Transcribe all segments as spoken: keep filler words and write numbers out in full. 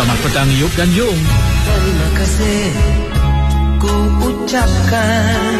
Selamat petang Yub dan Yung. Terima kasih ku ucapkan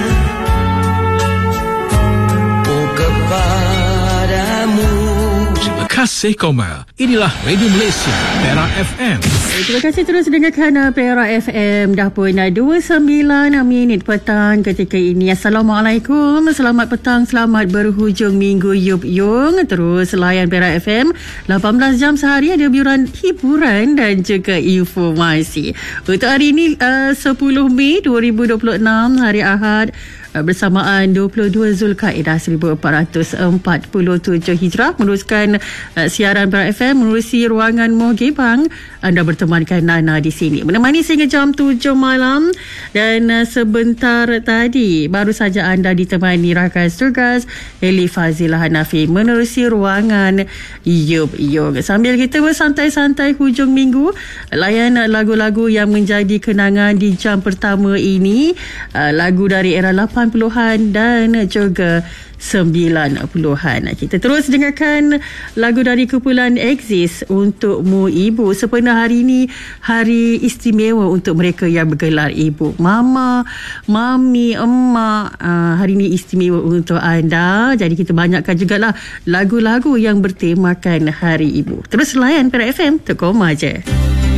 oh kepadamu. Terima kasih Koma. Inilah Radio Malaysia, Perak F M. Terima kasih terus dengarkan Perak F M. Dah pun dua puluh sembilan minit petang ketika ini. Assalamualaikum. Selamat petang, selamat berhujung minggu Yub Yung. Terus layan Perak F M lapan belas jam sehari, ada biuran hiburan dan juga informasi. Untuk hari ini uh, sepuluh Mei dua ribu dua puluh enam, hari Ahad, bersamaan dua puluh dua Zulkaidah seribu empat ratus empat puluh tujuh Hijrah. Meneruskan uh, siaran Perak F M menerusi ruangan Mohgebang. Anda bertemankan Nana di sini, menemani sehingga jam tujuh malam. Dan uh, sebentar tadi baru saja anda ditemani rakan tugas Eli Fazilah Hanafi menerusi ruangan Yub Yung. Sambil kita bersantai-santai hujung minggu, layan lagu-lagu yang menjadi kenangan di jam pertama ini, uh, lagu dari era lapan puluhan dan juga sembilan puluhan. Kita terus dengarkan lagu dari kumpulan Exist, Untukmu Ibu. Sepenuh hari ini hari istimewa untuk mereka yang bergelar ibu. Mama, mami, emak, uh, hari ini istimewa untuk anda. Jadi kita banyakkan jugalah lagu-lagu yang bertemakan hari ibu. Terus layan Perak F M, tekom aja.